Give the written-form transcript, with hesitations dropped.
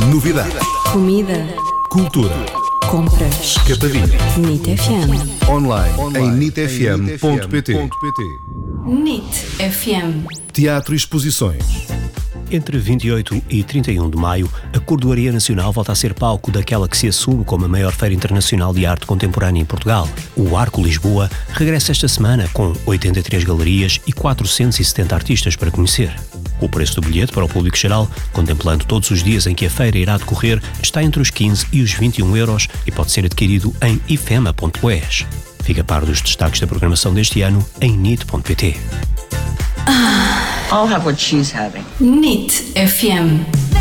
Novidade. Comida. Cultura. Compras. Escapadinha. NIT FM. Online em nitfm.pt. NIT FM. Teatro e exposições. Entre 28 e 31 de maio, a Cordoaria Nacional volta a ser palco daquela que se assume como a maior feira internacional de arte contemporânea em Portugal. O Arco Lisboa regressa esta semana com 83 galerias e 470 artistas para conhecer. O preço do bilhete para o público geral, contemplando todos os dias em que a feira irá decorrer, está entre os 15 e os 21 euros e pode ser adquirido em ifema.es. Fica a par dos destaques da programação deste ano em nit.pt. I'll have what she's having. NIT FM.